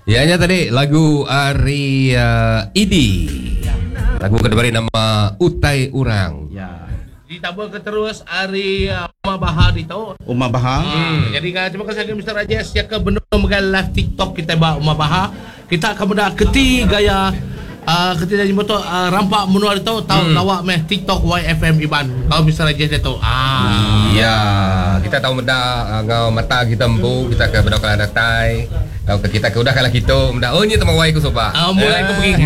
Ya tadi lagu Ari Idi. Lagu kedua nama Utai Urang. Ya. Ditambah ke terus Ari Umar Bahar itu. Umar Bahar. Jadi terima kasih Mr. Rajesh yang ke benar mengal live TikTok kita Umar Bahar. Kita akan benda gaya ketika di motor rampak menua itu tahu lawak meh TikTok YFM Iban. Kalau Mr. Rajesh itu. Ya, kita tahu benda ngau mata kita empu, kita ke benda kalau datai. Tahu ke kita ke udah kalau kita benda oh ni temu wai ku soba. Mulai ke pergi.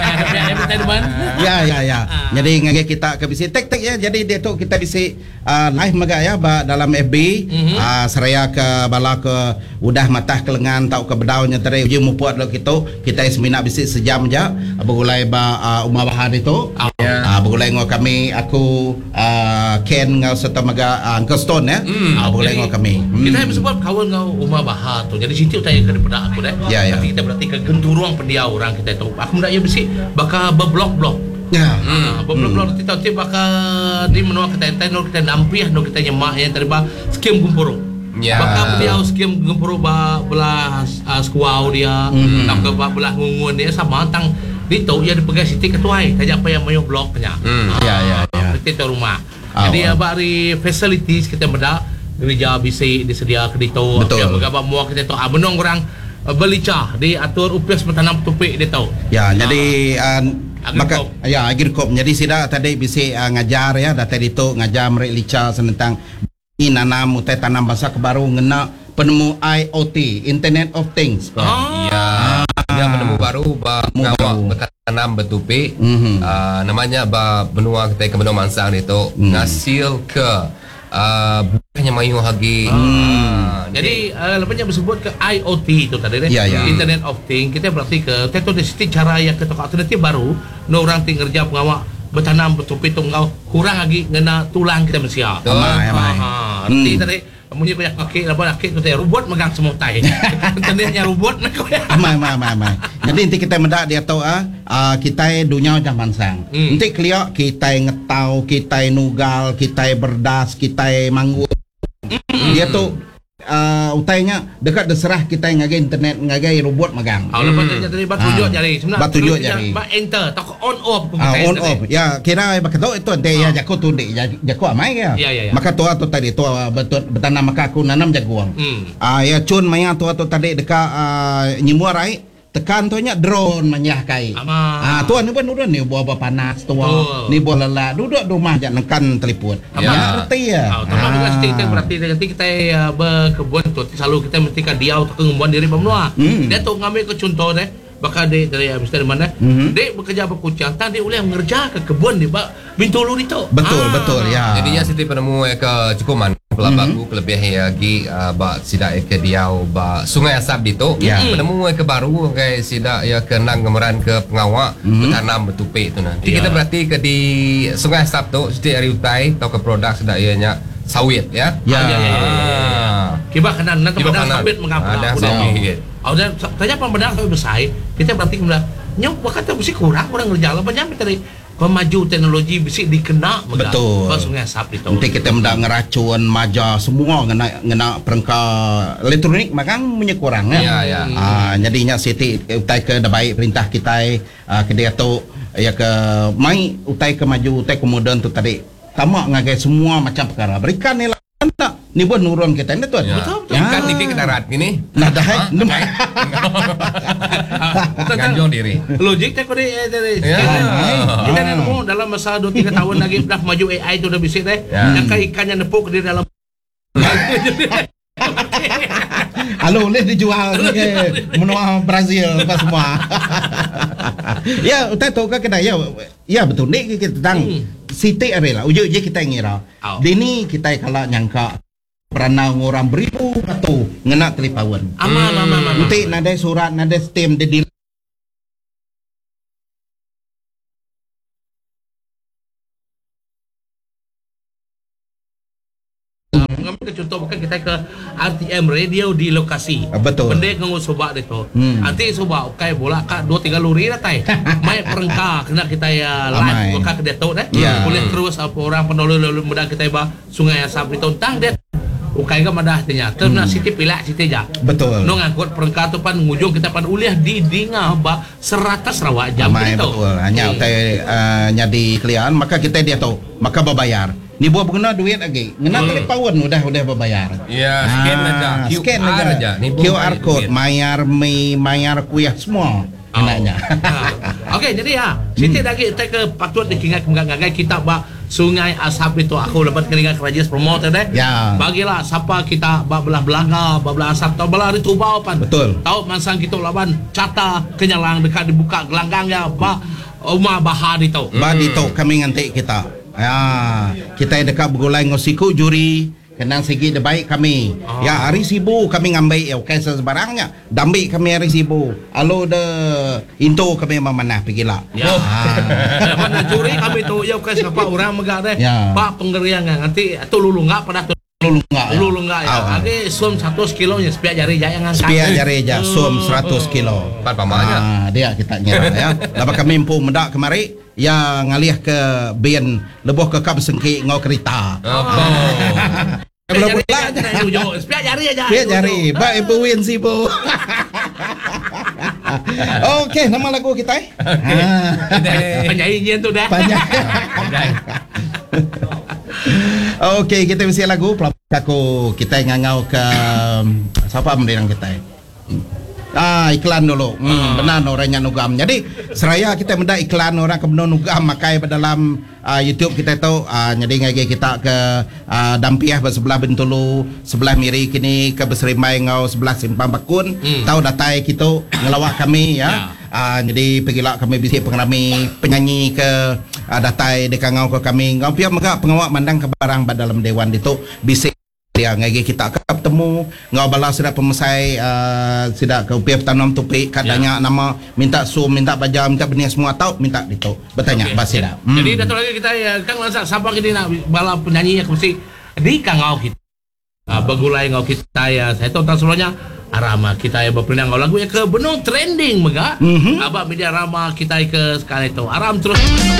Ya. Jadi ngage kita ke bisi tek ya. Jadi dia tu kita bisi live maga ya dalam FB. Seraya ke bala ke udah matah ke lengan tau ke bedaunya tadi uji mupuat lo kita semina bisi sejam je. Begulai Umar Bahar itu. Begulai ngau kami aku Ken ngau serta maga Uncle Stone ya. Begulai ngau kami. Kita sebab kawan ngau Umar Bahar tu. Jadi situ tanya ke daripada aku dah. Nanti kita berarti ke genturuang pendia orang kita tahu. Aku muda ya besi bakal berblok-blok. Ya. Berblok-blok kita tahu bakal di menua kita kita nampiah no kita nyemak yang terba skim gumpuru. Ya. Bakal pendia skim gumpuru belah skuau dia, tak ke belah ngungun dia sama tang dito ya dipegang siti ketuai tajak apa yang mayo bloknya. Ya. Kita rumah. Jadi bari facilities kita benda gereja bisi disedia ke dito. Betul. Bagaba muak kita tu menong orang belicah diatur upias bertanam tupik dia tahu. Ya, jadi Agirkop. Agirkop. Jadi sida tadi bisi ngajar ya datang itu ngajar mereka lica tentang nanam utai tanam bahasa kebaru ngena penemu IoT, Internet of Things. Yang penemu baru ngawak bertanam bertupik. Namanya benua kita ke benua Mansang itu ngasil ke bukannya mayu hagi. Jadi lepasnya bersebut ke IoT itu tadi Ya. Internet of Things. Kita berarti ke teto desti cara yang ketok alternatif baru no orang tinggal kerja pengawak bertanam bertupik tunggal kurang lagi ngena tulang kita manusia. Nanti tadi punya banyak kaki tu saya robot megang semua tai. Tandanya robot nak kau. Mai. Jadi nanti kita mendak dia tahu kita dunia zaman sang. Nanti keliak kita ngetau, kita nugal, kita berdas, kita manggut. Dia tu utainya dekat deserah kita ngagai internet ngagai robot megang. Lepas tu tadi batujut jari sebenarnya. Batujut jari. Enter tak on off. On off. Ya kira bakatau itu ante ya jago tu dek jago amai ya. Maka tua tu tadi tua bertanam maka aku nanam jaguang. Ya cun maya tua tu tadi dekat nyimuarai tekan tu nya drone manyah kai. Tuan ni pun udah ni buah panas tua. Ni buah lelah duduk rumah jangan nekan telefon. Ngerti ya. Tambah juga kita berarti nanti kita berkebun tu selalu kita mesti kan dia untuk pengembuan diri pemnua. Dia tu ngambil ke contoh deh. Bakal dia dari Mr. Mana dia bekerja berkucang tang dia boleh mengerja ke kebun di Bintulu itu. Betul ya. Jadinya siti penemu ke cukuman pelabaku kelebihan lagi sida ke diau Sungai Asap itu penemu ke baru ke sida ya ke nang gemeran ke pengawak bertanam bertupik tu nanti kita berarti ke di Sungai Asap tu siti hari utai atau ke produk sida ianya sawit ya. Kiba kanan nanti benar sawit mengapa ada sawit. Dan tanya pembedaan sawit besar kita berarti kemudian nyok kata mesti kurang ngerjalan banyak tadi pemaju teknologi bisi dikena betul Sungai Asap itu. Nanti kita mendak ngeracun maja semua ngena perangkat elektronik makan menyekurang ya. Jadinya siti utai ke baik perintah kita ke dia tu ya ke mai utai ke maju utai kemudian tu tadi tamak ngagai semua macam perkara berikan ni lah tak ni buat nurun kita ni tuan betul kan titik darat gini nah dah ganjong diri logik tak kau kita ni dalam masa 2-3 tahun lagi dah maju AI tu dah bisik deh yang ikannya nepuk di dalam halo boleh dijual menua Brazil apa semua. Ya utai tahu ke kedai ya betul ni kita tang siti arela ujuk je kita ngira dini kita kala nyangka perana orang beribu atau ngena telipawan nanti nada surat nada stem di Ngambil contoh bukan kita ke RTM radio di lokasi. Betul. Benda ngau sobak dia tu. Nanti sobak okay bola kak 2-3 luri dah tai. Mai perengka kena kita ya live kak dia tu dah. Boleh terus apa orang penolong muda kita ba Sungai Asap di tentang dia ukai ka madah tanya. Terna Siti pilak Siti ja. Betul. No ngangkut perengkat tu pan ngujung kita pan uliah di Dingah ba 100 Sarawak jam Amai, gitu. betul. Hanya utai nyadi kelian maka kita dia tahu maka berbayar. Ni buat guna duit lagi. Ngena telepawan udah berbayar. Ya, scan aja. Scan QR aja. Ni QR code mayar kuliah semua. Kenanya. Okey, jadi Siti lagi ke patut dikingat mengagai kita ba Sungai Asap itu aku dapat keringat kerajaan promoter deh. Ya. Bagilah siapa kita ba belah Belanga, ba belah Asap tau belah itu bau pan. Betul. Tahu mansang kita lawan Cata kenyalang dekat dibuka gelanggangnya ba Uma Bahar itu. Ba dito kami nganti kita. Kita dekat bergulai ngosiku juri kenang segi de baik kami. Ya hari sibu kami ngambil okay sebarangnya. Dambi kami hari sibu. Alo de into kami memanah pergilah. Ya. Mana juri kami tu ya ke siapa orang megah deh. Ya. Pak penggerian nanti tu lulunga pada tu lulunga ya. Ade som 100 kilo nya sepiak jari ja yang angkat. Sepiak jari ja som 100 kilo. Pan pamanya. Dia kita nyerah ya. Lepas kami empu mendak kemari ya ngalih ke Ben leboh ke kap sengki ngau kereta. Belum pula sepiak jari aja. Sepiak jari. Baik ibu win si bu. Okey, nama lagu kita Penyanyi tu dah. Okey, kita mesti lagu pelakaku kita ngangau ke siapa mendirang kita. Iklan dulu. Benar orangnya nugam. Jadi seraya kita mendak iklan orang ke benar nugam makai dalam YouTube kita tahu jadi ngagi kita ke Dampiah sebelah Bintulu, sebelah Miri kini ke Beserimai ngau sebelah Simpang Bakun. Tahu datai kita ngelawak kami ya. Jadi pergilah kami bisik pengrami penyanyi ke datai dekat ngau ke kami. Ngau pihak maka pengawak mandang ke barang dalam dewan itu bisik dia ngagi kita ketemu ngau bala sudah pemesai sudah ke pihak tanam topik katanya nama minta minta baja minta benih semua tahu minta itu bertanya basida. Jadi satu lagi kita ya Kang Lansa siapa kita nak bala penyanyi yang mesti di Kang ngau kita bergulai ngau kita ya saya tahu tentang sebelumnya Arama kita ya berpindah ngau lagu ya ke benung trending mega abak media Arama kita ke sekarang itu Aram terus